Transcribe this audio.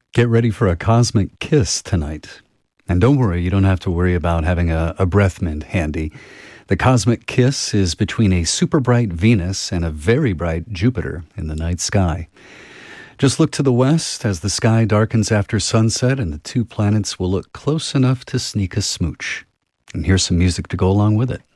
Get ready for a cosmic kiss tonight. And don't worry, you don't have to worry about having a breath mint handy. The cosmic kiss is between a super bright Venus and a very bright Jupiter in the night sky. Just look to the west as the sky darkens after sunset and the two planets will look close enough to sneak a smooch. And here's some music to go along with it.